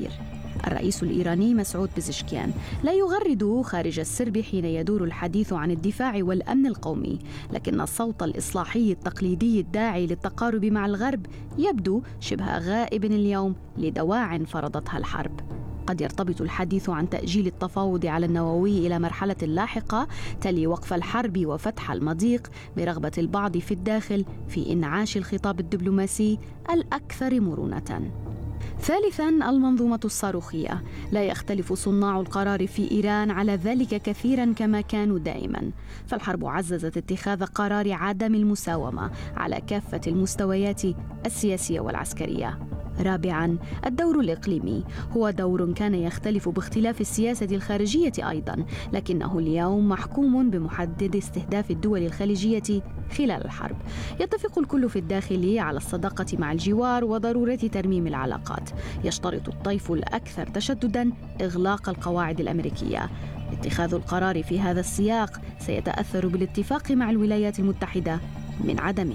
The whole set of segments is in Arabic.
الكبير. الرئيس الإيراني مسعود بزشكيان لا يغرد خارج السرب حين يدور الحديث عن الدفاع والأمن القومي، لكن الصوت الإصلاحي التقليدي الداعي للتقارب مع الغرب يبدو شبه غائب اليوم لدواع فرضتها الحرب. قد يرتبط الحديث عن تأجيل التفاوض على النووي إلى مرحلة لاحقة تلي وقف الحرب وفتح المضيق برغبة البعض في الداخل في إنعاش الخطاب الدبلوماسي الأكثر مرونة. ثالثاً، المنظومة الصاروخية. لا يختلف صناع القرار في إيران على ذلك كثيراً كما كانوا دائماً، فالحرب عززت اتخاذ قرار عدم المساومة على كافة المستويات السياسية والعسكرية. رابعاً، الدور الإقليمي هو دور كان يختلف باختلاف السياسة الخارجية أيضاً، لكنه اليوم محكوم بمحدد استهداف الدول الخليجية خلال الحرب. يتفق الكل في الداخل على الصداقة مع الجوار وضرورة ترميم العلاقات. يشترط الطيف الأكثر تشدداً إغلاق القواعد الأمريكية. اتخاذ القرار في هذا السياق سيتأثر بالاتفاق مع الولايات المتحدة من عدمه.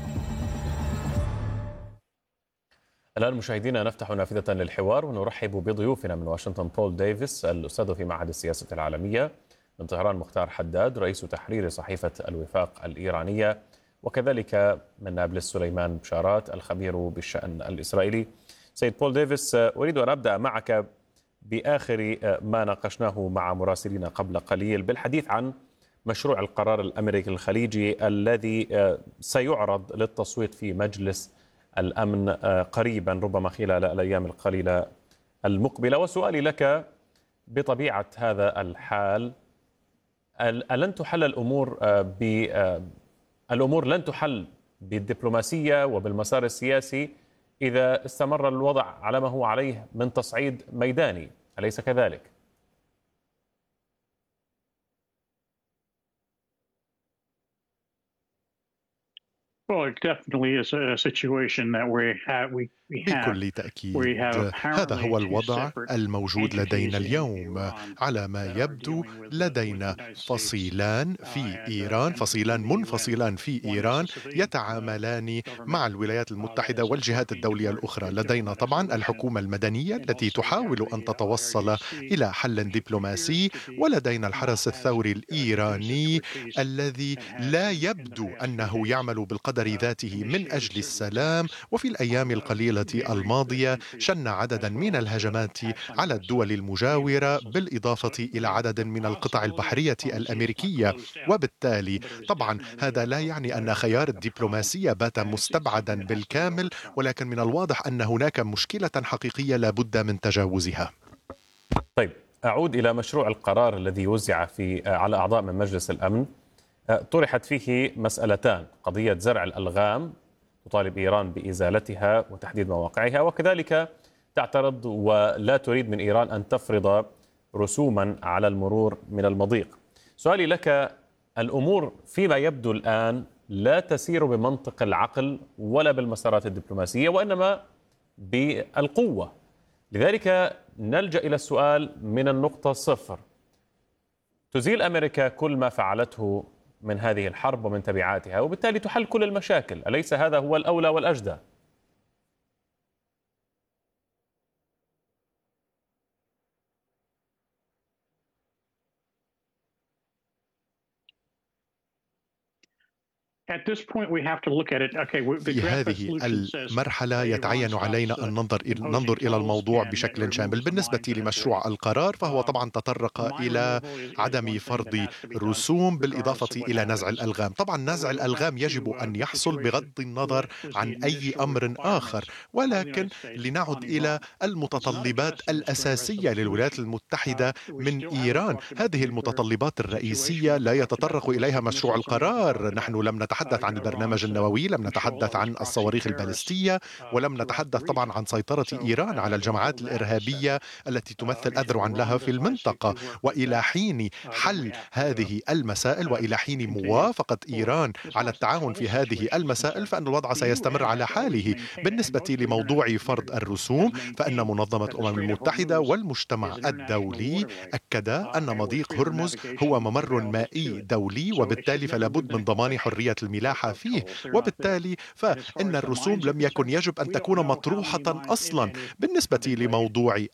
الآن مشاهدينا نفتح نافذة للحوار ونرحب بضيوفنا من واشنطن بول ديفيس الأستاذ في معهد السياسة العالمية، من طهران مختار حداد رئيس تحرير صحيفة الوفاق الإيرانية، وكذلك من نابلس سليمان بشارات الخبير بالشأن الإسرائيلي. سيد بول ديفيس، أريد أن أبدأ معك بآخر ما ناقشناه مع مراسلين قبل قليل بالحديث عن مشروع القرار الأمريكي الخليجي الذي سيعرض للتصويت في مجلس الأمن قريبا، ربما خلال الأيام القليلة المقبلة. وسؤالي لك بطبيعة هذا الحال، ألن تحل الأمور لن تحل بالدبلوماسية وبالمسار السياسي إذا استمر الوضع على ما هو عليه من تصعيد ميداني، أليس كذلك؟ بكل تأكيد هذا هو الوضع الموجود لدينا اليوم. على ما يبدو لدينا فصيلان في إيران، فصيلان منفصلان في إيران يتعاملان مع الولايات المتحدة والجهات الدولية الأخرى. لدينا طبعا الحكومة المدنية التي تحاول أن تتوصل إلى حل دبلوماسي، ولدينا الحرس الثوري الإيراني الذي لا يبدو أنه يعمل بالقدر ذاته من أجل السلام. وفي الأيام القليلة الماضية شن عددا من الهجمات على الدول المجاورة، بالإضافة إلى عدد من القطع البحرية الأمريكية. وبالتالي طبعا هذا لا يعني أن خيار الدبلوماسية بات مستبعدا بالكامل، ولكن من الواضح أن هناك مشكلة حقيقية لا بد من تجاوزها. طيب، أعود إلى مشروع القرار الذي وزع على أعضاء من مجلس الأمن. طرحت فيه مسألتان: قضية زرع الألغام تطالب إيران بإزالتها وتحديد مواقعها، وكذلك تعترض ولا تريد من إيران أن تفرض رسوما على المرور من المضيق. سؤالي لك، الأمور فيما يبدو الآن لا تسير بمنطق العقل ولا بالمسارات الدبلوماسية، وإنما بالقوة. لذلك نلجأ إلى السؤال من النقطة صفر: تزيل أمريكا كل ما فعلته من هذه الحرب ومن تبعاتها، وبالتالي تحل كل المشاكل، أليس هذا هو الأولى والأجدى؟ في هذه المرحلة يتعين علينا أن ننظر إلى الموضوع بشكل شامل. بالنسبة لمشروع القرار فهو طبعا تطرق إلى عدم فرض رسوم بالإضافة إلى نزع الألغام. طبعا نزع الألغام يجب أن يحصل بغض النظر عن أي أمر آخر، ولكن لنعد إلى المتطلبات الأساسية للولايات المتحدة من إيران. هذه المتطلبات الرئيسية لا يتطرق إليها مشروع القرار. نحن لم نتحدث عن البرنامج النووي، لم نتحدث عن الصواريخ البالستية، ولم نتحدث طبعا عن سيطرة إيران على الجماعات الإرهابية التي تمثل أذرعا لها في المنطقة. وإلى حين حل هذه المسائل وإلى حين موافقة إيران على التعاون في هذه المسائل فإن الوضع سيستمر على حاله. بالنسبة لموضوع فرض الرسوم فإن منظمة الأمم المتحدة والمجتمع الدولي أكدا أن مضيق هرمز هو ممر مائي دولي، وبالتالي فلا بد من ضمان حرية الملاحة فيه، وبالتالي فإن الرسوم لم يكن يجب أن تكون مطروحة أصلا. بالنسبة لموضوع